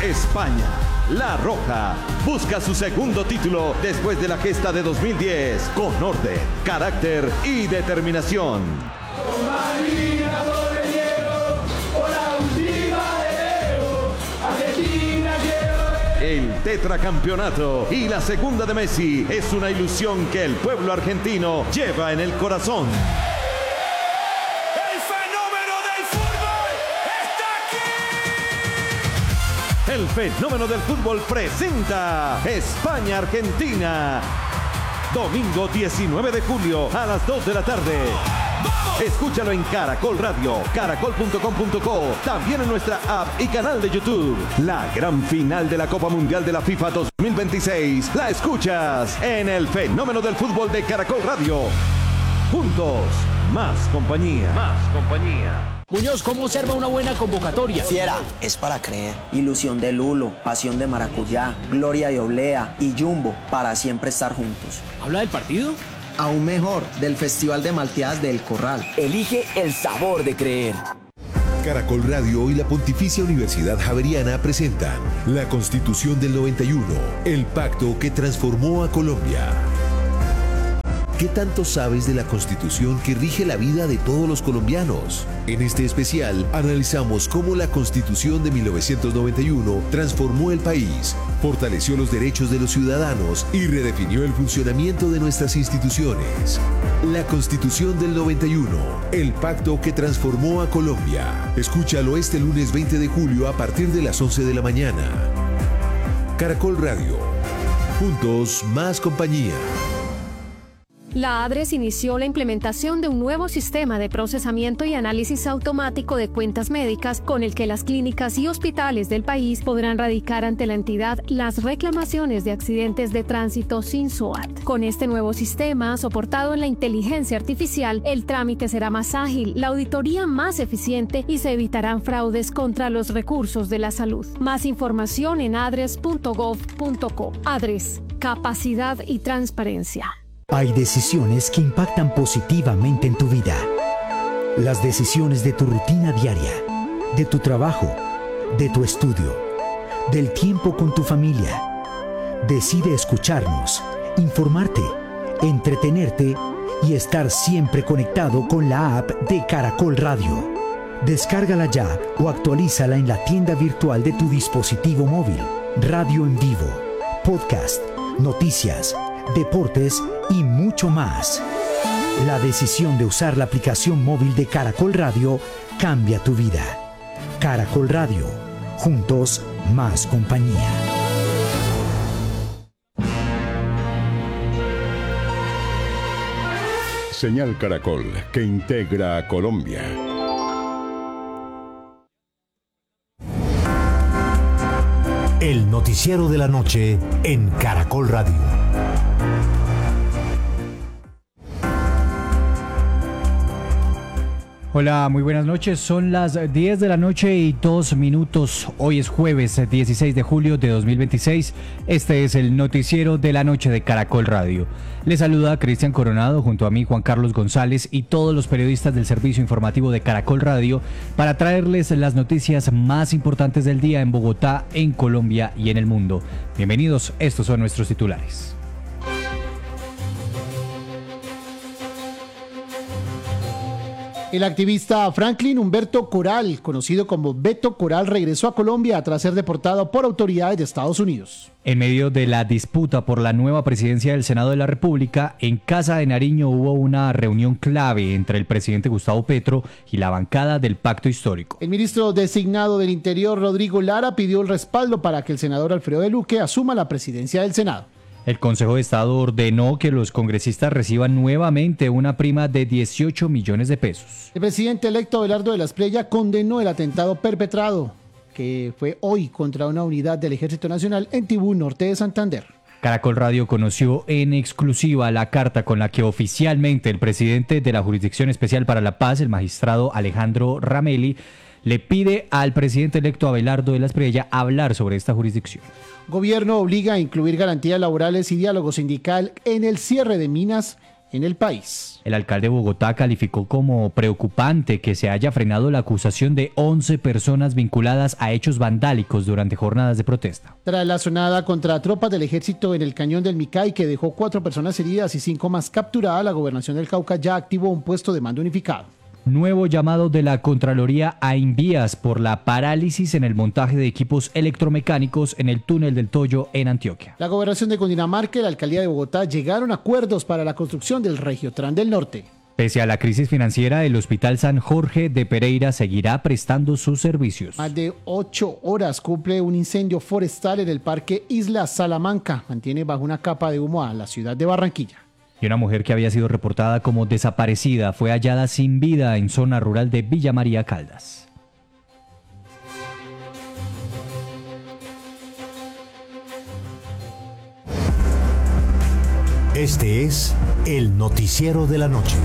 España, La Roja, busca su segundo título después de la gesta de 2010 con orden, carácter y determinación. El tetracampeonato y la segunda de Messi es una ilusión que el pueblo argentino lleva en el corazón. ¡El fenómeno del fútbol está aquí! El fenómeno del fútbol presenta España-Argentina. Domingo 19 de julio a las 2 de la tarde. Escúchalo en Caracol Radio, caracol.com.co, también en nuestra app y canal de YouTube. La gran final de la Copa Mundial de la FIFA 2026 la escuchas en el fenómeno del fútbol de Caracol Radio. Juntos, más compañía. Más compañía. Muñoz, ¿cómo observa una buena convocatoria? Fiera, es para creer. Ilusión de Lulo, pasión de maracuyá, gloria de oblea y jumbo para siempre estar juntos. ¿Habla del partido? Aún mejor, del Festival de Malteadas del Corral. Elige el sabor de creer. Caracol Radio y la Pontificia Universidad Javeriana presentan la Constitución del 91, el pacto que transformó a Colombia. ¿Qué tanto sabes de la Constitución que rige la vida de todos los colombianos? En este especial analizamos cómo la Constitución de 1991 transformó el país, fortaleció los derechos de los ciudadanos y redefinió el funcionamiento de nuestras instituciones. La Constitución del 91, el pacto que transformó a Colombia. Escúchalo este lunes 20 de julio a partir de las 11 de la mañana. Caracol Radio. Juntos, más compañía. La ADRES inició la implementación de un nuevo sistema de procesamiento y análisis automático de cuentas médicas con el que las clínicas y hospitales del país podrán radicar ante la entidad las reclamaciones de accidentes de tránsito sin SOAT. Con este nuevo sistema, soportado en la inteligencia artificial, el trámite será más ágil, la auditoría más eficiente y se evitarán fraudes contra los recursos de la salud. Más información en adres.gov.co. ADRES, capacidad y transparencia. Hay decisiones que impactan positivamente en tu vida. Las decisiones de tu rutina diaria, de tu trabajo, de tu estudio, del tiempo con tu familia. Decide escucharnos, informarte, entretenerte y estar siempre conectado con la app de Caracol Radio. Descárgala ya o actualízala en la tienda virtual de tu dispositivo móvil. Radio en vivo, podcast, noticias, deportes y mucho más. La decisión de usar la aplicación móvil de Caracol Radio cambia tu vida. Caracol Radio. Juntos, más compañía. Señal Caracol, que integra a Colombia. El noticiero de la noche en Caracol Radio. Hola, muy buenas noches. Son las 10 de la noche y 2 minutos. Hoy es jueves 16 de julio de 2026. Este es el noticiero de la noche de Caracol Radio. Les saluda Cristian Coronado junto a mí, Juan Carlos González y todos los periodistas del servicio informativo de Caracol Radio para traerles las noticias más importantes del día en Bogotá, en Colombia y en el mundo. Bienvenidos, estos son nuestros titulares. El activista Franklin Humberto Coral, conocido como Beto Coral, regresó a Colombia tras ser deportado por autoridades de Estados Unidos. En medio de la disputa por la nueva presidencia del Senado de la República, en Casa de Nariño hubo una reunión clave entre el presidente Gustavo Petro y la bancada del Pacto Histórico. El ministro designado del Interior, Rodrigo Lara, pidió el respaldo para que el senador Alfredo de Luque asuma la presidencia del Senado. El Consejo de Estado ordenó que los congresistas reciban nuevamente una prima de 18 millones de pesos. El presidente electo Abelardo de la Espriella condenó el atentado perpetrado, que fue hoy contra una unidad del Ejército Nacional en Tibú, norte de Santander. Caracol Radio conoció en exclusiva la carta con la que oficialmente el presidente de la Jurisdicción Especial para la Paz, el magistrado Alejandro Ramelli, le pide al presidente electo Abelardo de la Espriella hablar sobre esta jurisdicción. Gobierno obliga a incluir garantías laborales y diálogo sindical en el cierre de minas en el país. El alcalde de Bogotá calificó como preocupante que se haya frenado la acusación de 11 personas vinculadas a hechos vandálicos durante jornadas de protesta. Tras la sonada contra tropas del ejército en el cañón del Micay, que dejó 4 personas heridas y 5 más capturadas, la gobernación del Cauca ya activó un puesto de mando unificado. Nuevo llamado de la Contraloría a Invías por la parálisis en el montaje de equipos electromecánicos en el túnel del Toyo en Antioquia. La gobernación de Cundinamarca y la alcaldía de Bogotá llegaron a acuerdos para la construcción del Regiotran del Norte. Pese a la crisis financiera, el Hospital San Jorge de Pereira seguirá prestando sus servicios. Más de 8 horas cumple un incendio forestal en el Parque Isla Salamanca. Mantiene bajo una capa de humo a la ciudad de Barranquilla. Y una mujer que había sido reportada como desaparecida fue hallada sin vida en zona rural de Villa María Caldas. Este es el noticiero de la noche.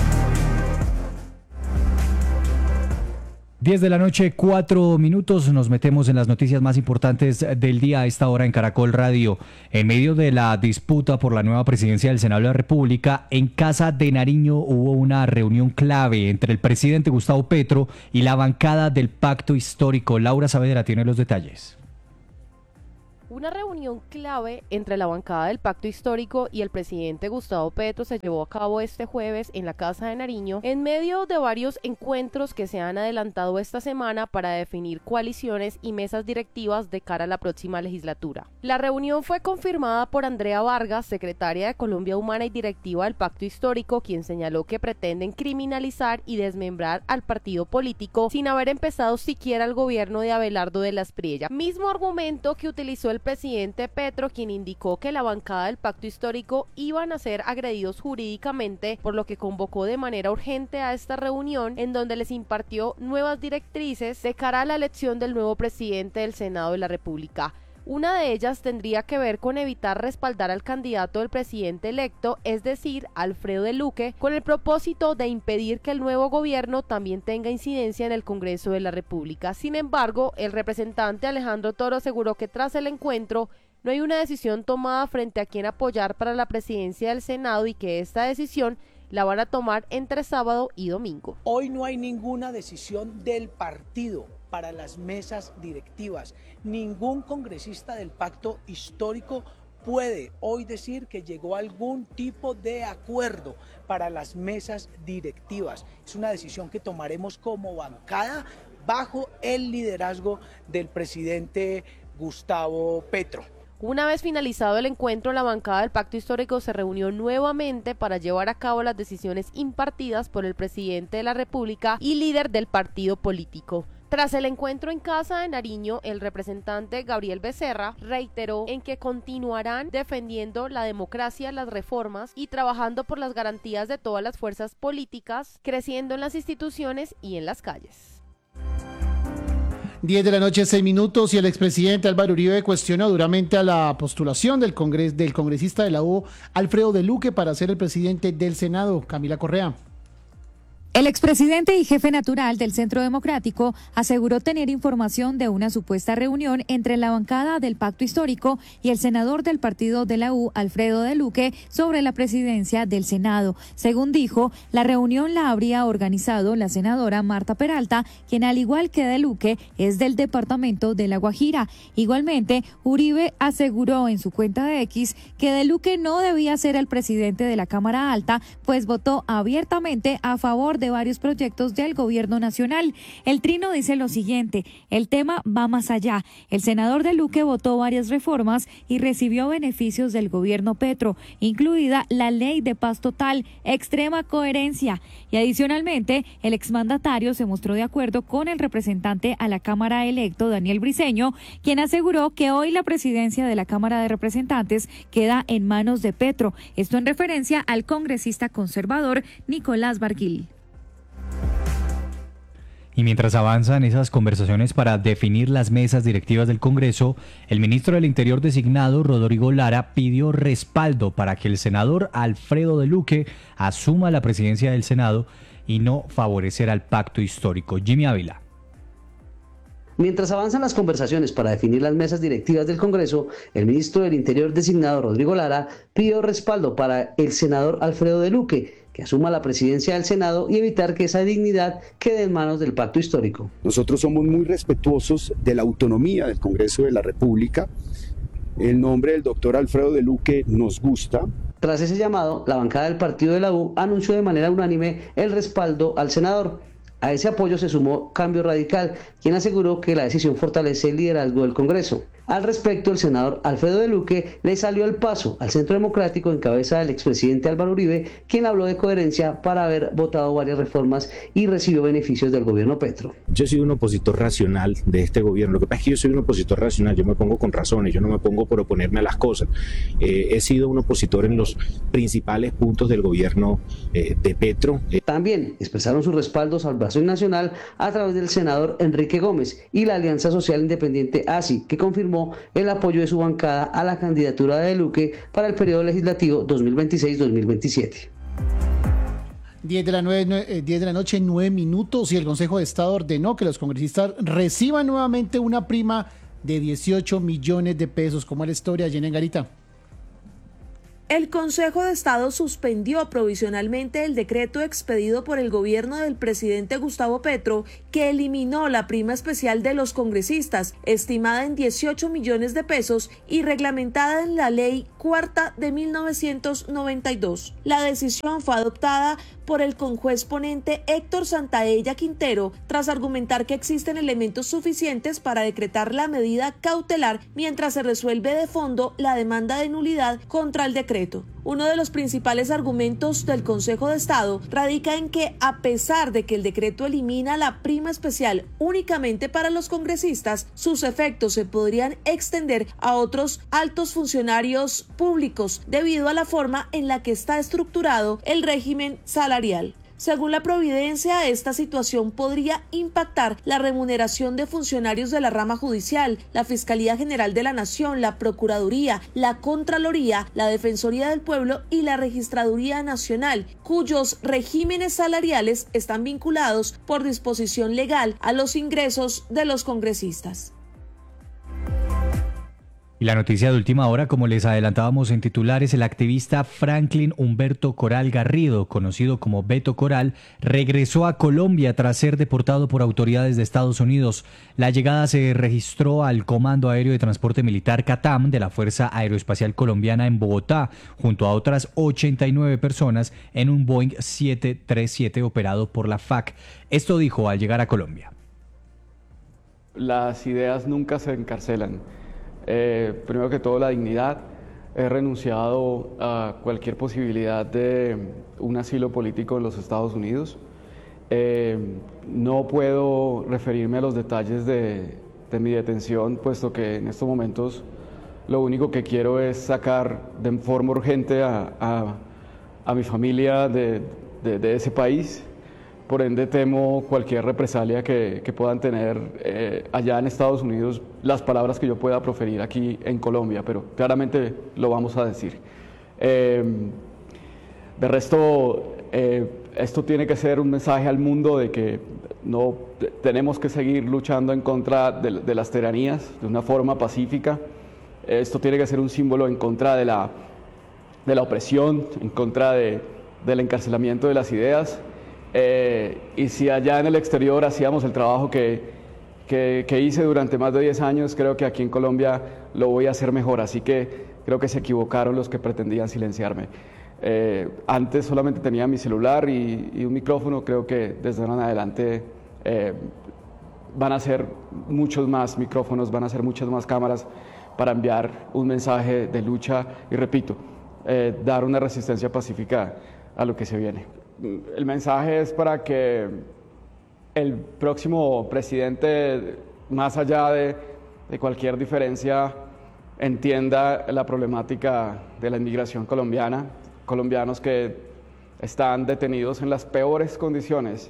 10 de la noche, 4 minutos, nos metemos en las noticias más importantes del día a esta hora en Caracol Radio. En medio de la disputa por la nueva presidencia del Senado de la República, en Casa de Nariño hubo una reunión clave entre el presidente Gustavo Petro y la bancada del Pacto Histórico. Laura Saavedra tiene los detalles. Una reunión clave entre la bancada del Pacto Histórico y el presidente Gustavo Petro se llevó a cabo este jueves en la Casa de Nariño, en medio de varios encuentros que se han adelantado esta semana para definir coaliciones y mesas directivas de cara a la próxima legislatura. La reunión fue confirmada por Andrea Vargas, secretaria de Colombia Humana y directiva del Pacto Histórico, quien señaló que pretenden criminalizar y desmembrar al partido político sin haber empezado siquiera el gobierno de Abelardo de la Espriella. Mismo argumento que utilizó el presidente Petro, quien indicó que la bancada del Pacto Histórico iban a ser agredidos jurídicamente, por lo que convocó de manera urgente a esta reunión en donde les impartió nuevas directrices de cara a la elección del nuevo presidente del Senado de la República. Una de ellas tendría que ver con evitar respaldar al candidato del presidente electo, es decir, Alfredo de Luque, con el propósito de impedir que el nuevo gobierno también tenga incidencia en el Congreso de la República. Sin embargo, el representante Alejandro Toro aseguró que tras el encuentro no hay una decisión tomada frente a quién apoyar para la presidencia del Senado y que esta decisión la van a tomar entre sábado y domingo. Hoy no hay ninguna decisión del partido para las mesas directivas. Ningún congresista del Pacto Histórico puede hoy decir que llegó a algún tipo de acuerdo para las mesas directivas. Es una decisión que tomaremos como bancada bajo el liderazgo del presidente Gustavo Petro. Una vez finalizado el encuentro, la bancada del Pacto Histórico se reunió nuevamente para llevar a cabo las decisiones impartidas por el presidente de la República y líder del partido político. Tras el encuentro en Casa de Nariño, el representante Gabriel Becerra reiteró en que continuarán defendiendo la democracia, las reformas y trabajando por las garantías de todas las fuerzas políticas, creciendo en las instituciones y en las calles. 10 de la noche, 6 minutos, y el expresidente Álvaro Uribe cuestionó duramente a la postulación del congresista de la U, Alfredo de Luque, para ser el presidente del Senado. Camila Correa. El expresidente y jefe natural del Centro Democrático aseguró tener información de una supuesta reunión entre la bancada del Pacto Histórico y el senador del partido de la U, Alfredo de Luque, sobre la presidencia del Senado. Según dijo, la reunión la habría organizado la senadora Marta Peralta, quien al igual que de Luque es del departamento de La Guajira. Igualmente, Uribe aseguró en su cuenta de X que de Luque no debía ser el presidente de la Cámara Alta, pues votó abiertamente a favor de varios proyectos del gobierno nacional. El trino dice lo siguiente: el tema va más allá. El senador de Luque votó varias reformas y recibió beneficios del gobierno Petro, incluida la ley de paz total, extrema coherencia. Y adicionalmente, el exmandatario se mostró de acuerdo con el representante a la Cámara electo, Daniel Briceño, quien aseguró que hoy la presidencia de la Cámara de Representantes queda en manos de Petro. Esto en referencia al congresista conservador Nicolás Barguil. Y mientras avanzan esas conversaciones para definir las mesas directivas del Congreso, el ministro del Interior designado, Rodrigo Lara, pidió respaldo para que el senador Alfredo de Luque asuma la presidencia del Senado y no favorecer al Pacto Histórico. Jimmy Ávila. Mientras avanzan las conversaciones para definir las mesas directivas del Congreso, el ministro del Interior designado, Rodrigo Lara, pidió respaldo para el senador Alfredo de Luque, que asuma la presidencia del Senado y evitar que esa dignidad quede en manos del pacto histórico. Nosotros somos muy respetuosos de la autonomía del Congreso de la República. El nombre del doctor Alfredo de Luque nos gusta. Tras ese llamado, la bancada del partido de la U anunció de manera unánime el respaldo al senador. A ese apoyo se sumó Cambio Radical, quien aseguró que la decisión fortalece el liderazgo del Congreso. Al respecto, el senador Alfredo de Luque le salió al paso al Centro Democrático en cabeza del expresidente Álvaro Uribe, quien habló de coherencia para haber votado varias reformas y recibió beneficios del gobierno Petro. Yo he sido un opositor racional de este gobierno. Lo que pasa es que yo soy un opositor racional, yo me pongo con razones, yo no me pongo por oponerme a las cosas. He sido un opositor en los principales puntos del gobierno de Petro. También expresaron su respaldo al Brazo Nacional a través del senador Enrique Gómez y la Alianza Social Independiente ASI, que confirmó el apoyo de su bancada a la candidatura de Luque para el periodo legislativo 2026-2027. 10 de la noche, 9 minutos, y el Consejo de Estado ordenó que los congresistas reciban nuevamente una prima de 18 millones de pesos. ¿Cómo es la historia, Jenny Garita? El Consejo de Estado suspendió provisionalmente el decreto expedido por el gobierno del presidente Gustavo Petro, que eliminó la prima especial de los congresistas, estimada en 18 millones de pesos y reglamentada en la Ley Cuarta de 1992. La decisión fue adoptada por el conjuez ponente Héctor Santaella Quintero, tras argumentar que existen elementos suficientes para decretar la medida cautelar mientras se resuelve de fondo la demanda de nulidad contra el decreto. Uno de los principales argumentos del Consejo de Estado radica en que, a pesar de que el decreto elimina la prima especial únicamente para los congresistas, sus efectos se podrían extender a otros altos funcionarios públicos debido a la forma en la que está estructurado el régimen salarial. Según la Providencia, esta situación podría impactar la remuneración de funcionarios de la rama judicial, la Fiscalía General de la Nación, la Procuraduría, la Contraloría, la Defensoría del Pueblo y la Registraduría Nacional, cuyos regímenes salariales están vinculados por disposición legal a los ingresos de los congresistas. Y la noticia de última hora, como les adelantábamos en titulares, el activista Franklin Humberto Coral Garrido, conocido como Beto Coral, regresó a Colombia tras ser deportado por autoridades de Estados Unidos. La llegada se registró al Comando Aéreo de Transporte Militar CATAM de la Fuerza Aeroespacial Colombiana en Bogotá, junto a otras 89 personas en un Boeing 737 operado por la FAC. Esto dijo al llegar a Colombia. Las ideas nunca se encarcelan. Primero que todo, la dignidad. He renunciado a cualquier posibilidad de un asilo político en los Estados Unidos. No puedo referirme a los detalles de mi detención, puesto que en estos momentos lo único que quiero es sacar de forma urgente a mi familia de ese país. Por ende, temo cualquier represalia que puedan tener allá en Estados Unidos, las palabras que yo pueda proferir aquí en Colombia, pero claramente lo vamos a decir. De resto, esto tiene que ser un mensaje al mundo de que no tenemos que seguir luchando en contra de las tiranías de una forma pacífica. Esto tiene que ser un símbolo en contra de la opresión, en contra del encarcelamiento de las ideas. Y si allá en el exterior hacíamos el trabajo que hice durante más de 10 años, creo que aquí en Colombia lo voy a hacer mejor, así que creo que se equivocaron los que pretendían silenciarme. Antes solamente tenía mi celular y un micrófono, creo que desde ahora en adelante van a ser muchos más micrófonos, van a ser muchas más cámaras para enviar un mensaje de lucha y, repito, dar una resistencia pacífica a lo que se viene. El mensaje es para que el próximo presidente, más allá de cualquier diferencia, entienda la problemática de la inmigración colombiana, colombianos que están detenidos en las peores condiciones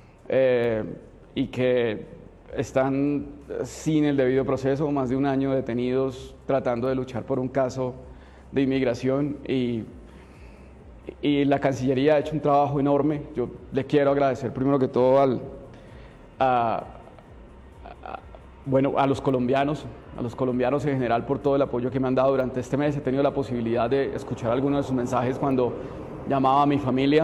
y que están sin el debido proceso, más de un año detenidos tratando de luchar por un caso de inmigración y la Cancillería ha hecho un trabajo enorme. Yo le quiero agradecer primero que todo bueno, a los colombianos en general por todo el apoyo que me han dado durante este mes. He tenido la posibilidad de escuchar algunos de sus mensajes cuando llamaba a mi familia.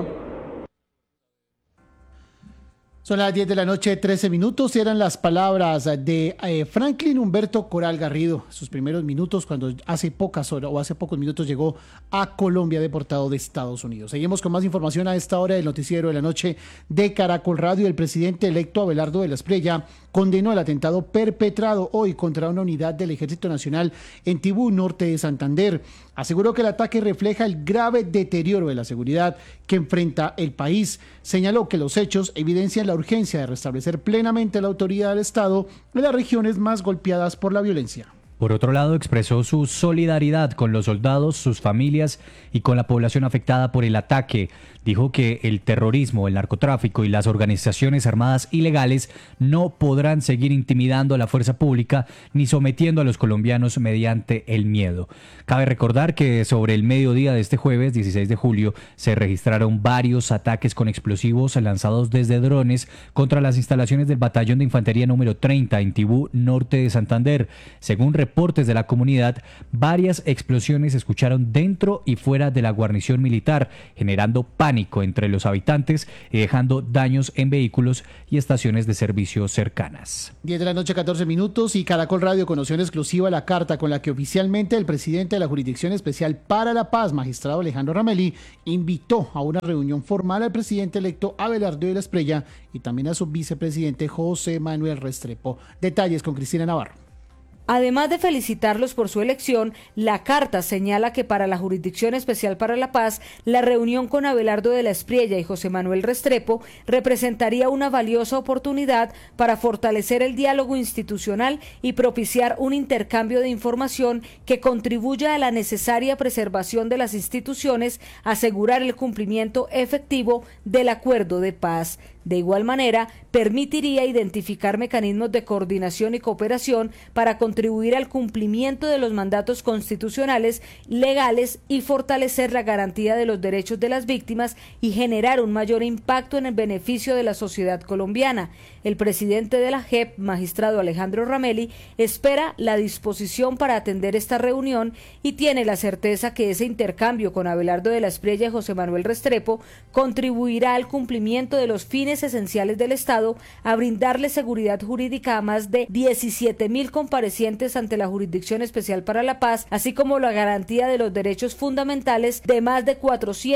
Son las 10 de la noche, 13 minutos, y eran las palabras de Franklin Humberto Coral Garrido, sus primeros minutos cuando hace pocos minutos llegó a Colombia deportado de Estados Unidos. Seguimos con más información a esta hora del noticiero de la noche de Caracol Radio. El presidente electo Abelardo de la Espriella condenó el atentado perpetrado hoy contra una unidad del Ejército Nacional en Tibú, norte de Santander. Aseguró que el ataque refleja el grave deterioro de la seguridad que enfrenta el país. Señaló que los hechos evidencian la urgencia de restablecer plenamente la autoridad del Estado en las regiones más golpeadas por la violencia. Por otro lado, expresó su solidaridad con los soldados, sus familias y con la población afectada por el ataque. Dijo que el terrorismo, el narcotráfico y las organizaciones armadas ilegales no podrán seguir intimidando a la fuerza pública ni sometiendo a los colombianos mediante el miedo. Cabe recordar que sobre el mediodía de este jueves, 16 de julio, se registraron varios ataques con explosivos lanzados desde drones contra las instalaciones del Batallón de Infantería número 30 en Tibú, norte de Santander. Según reportes de la comunidad, varias explosiones se escucharon dentro y fuera de la guarnición militar, generando pánico entre los habitantes y dejando daños en vehículos y estaciones de servicio cercanas. 10 de la noche, 14 minutos, y Caracol Radio conoció en exclusiva la carta con la que oficialmente el presidente de la Jurisdicción Especial para la Paz, magistrado Alejandro Ramelli, invitó a una reunión formal al presidente electo Abelardo de la Espriella y también a su vicepresidente José Manuel Restrepo. Detalles con Cristina Navarro. Además de felicitarlos por su elección, la carta señala que para la Jurisdicción Especial para la Paz, la reunión con Abelardo de la Espriella y José Manuel Restrepo representaría una valiosa oportunidad para fortalecer el diálogo institucional y propiciar un intercambio de información que contribuya a la necesaria preservación de las instituciones, asegurar el cumplimiento efectivo del acuerdo de paz. De igual manera, permitiría identificar mecanismos de coordinación y cooperación para contribuir al cumplimiento de los mandatos constitucionales, legales y fortalecer la garantía de los derechos de las víctimas y generar un mayor impacto en el beneficio de la sociedad colombiana. El presidente de la JEP, magistrado Alejandro Ramelli, espera la disposición para atender esta reunión y tiene la certeza que ese intercambio con Abelardo de la Espriella y José Manuel Restrepo contribuirá al cumplimiento de los fines esenciales del Estado, a brindarle seguridad jurídica a más de 17.000 comparecientes ante la Jurisdicción Especial para la Paz, así como la garantía de los derechos fundamentales de más de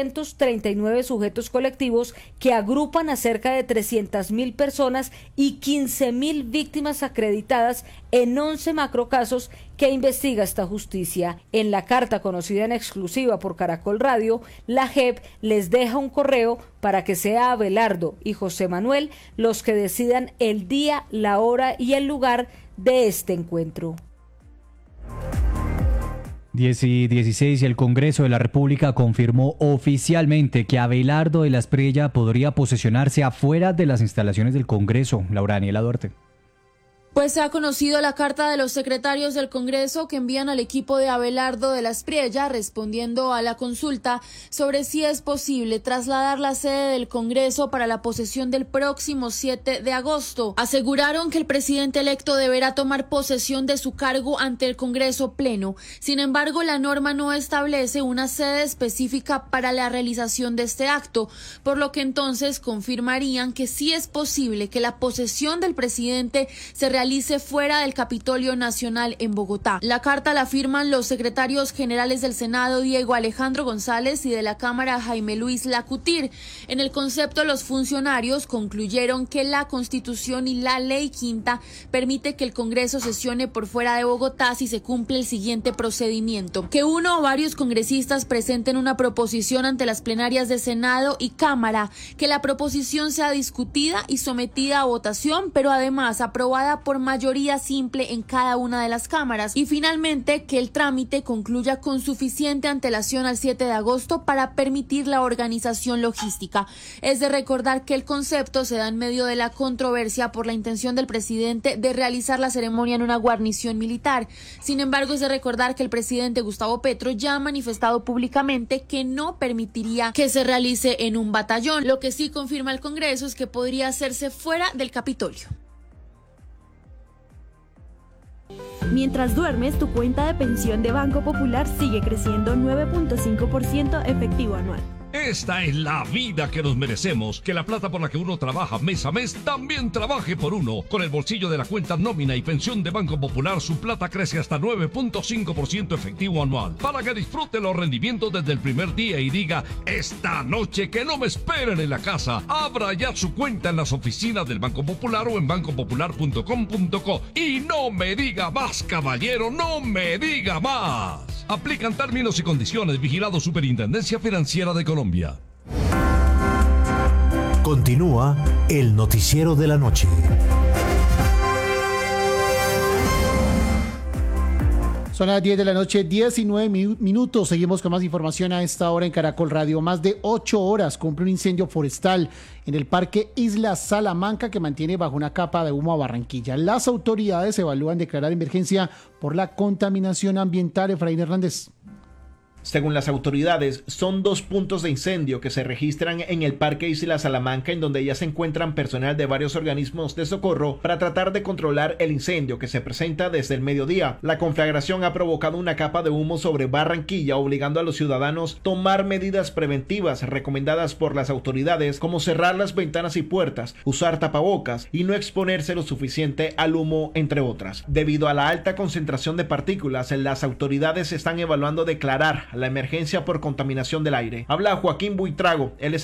439 sujetos colectivos que agrupan a cerca de 300.000 personas y 15.000 víctimas acreditadas en 11 macrocasos que investiga esta justicia. En la carta conocida en exclusiva por Caracol Radio, la JEP les deja un correo para que sea Abelardo y José Manuel los que decidan el día, la hora y el lugar de este encuentro. 10 y 16, y el Congreso de la República confirmó oficialmente que Abelardo de la Espriella podría posesionarse afuera de las instalaciones del Congreso. Laura Daniela Duarte. Pues se ha conocido la carta de los secretarios del Congreso que envían al equipo de Abelardo de la Espriella respondiendo a la consulta sobre si es posible trasladar la sede del Congreso para la posesión del próximo 7 de agosto. Aseguraron que el presidente electo deberá tomar posesión de su cargo ante el Congreso Pleno. Sin embargo, la norma no establece una sede específica para la realización de este acto, por lo que entonces confirmarían que sí es posible que la posesión del presidente se realice fuera del Capitolio Nacional en Bogotá. La carta la firman los secretarios generales del Senado Diego Alejandro González y de la Cámara Jaime Luis Lacutir. En el concepto, los funcionarios concluyeron que la Constitución y la Ley Quinta permite que el Congreso sesione por fuera de Bogotá si se cumple el siguiente procedimiento: que uno o varios congresistas presenten una proposición ante las plenarias de Senado y Cámara, que la proposición sea discutida y sometida a votación, pero además aprobada por mayoría simple en cada una de las cámaras, y finalmente que el trámite concluya con suficiente antelación al 7 de agosto para permitir la organización logística. Es de recordar que el concepto se da en medio de la controversia por la intención del presidente de realizar la ceremonia en una guarnición militar. Sin embargo, es de recordar que el presidente Gustavo Petro ya ha manifestado públicamente que no permitiría que se realice en un batallón. Lo que sí confirma el Congreso es que podría hacerse fuera del Capitolio. Mientras duermes, tu cuenta de pensión de Banco Popular sigue creciendo 9.5% efectivo anual. Esta es la vida que nos merecemos. Que la plata por la que uno trabaja mes a mes también trabaje por uno. Con el bolsillo de la cuenta nómina y pensión de Banco Popular, su plata crece hasta 9.5% efectivo anual. Para que disfrute los rendimientos desde el primer día y diga: esta noche que no me esperen en la casa. Abra ya su cuenta en las oficinas del Banco Popular o en bancopopular.com.co. Y no me diga más, caballero, no me diga más. Aplican términos y condiciones. Vigilado Superintendencia Financiera de Colombia. Continúa el noticiero de la noche. Son las 10 de la noche, 19 minutos. Seguimos con más información a esta hora en Caracol Radio. Más de 8 horas cumple un incendio forestal en el Parque Isla Salamanca que mantiene bajo una capa de humo a Barranquilla. Las autoridades evalúan declarar emergencia por la contaminación ambiental. Efraín Hernández. Según las autoridades, son 2 puntos de incendio que se registran en el Parque Isla Salamanca, en donde ya se encuentran personal de varios organismos de socorro para tratar de controlar el incendio que se presenta desde el mediodía. La conflagración ha provocado una capa de humo sobre Barranquilla, obligando a los ciudadanos a tomar medidas preventivas recomendadas por las autoridades, como cerrar las ventanas y puertas, usar tapabocas y no exponerse lo suficiente al humo, entre otras. Debido a la alta concentración de partículas, las autoridades están evaluando declarar la emergencia por contaminación del aire. Habla Joaquín Buitrago, él es